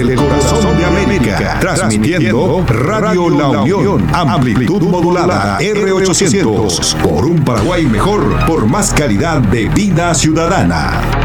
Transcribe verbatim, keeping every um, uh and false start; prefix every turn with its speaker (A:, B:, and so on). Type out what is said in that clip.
A: el corazón de América, transmitiendo Radio La Unión, amplitud modulada R ochocientos, por un Paraguay mejor, por más calidad de vida ciudadana.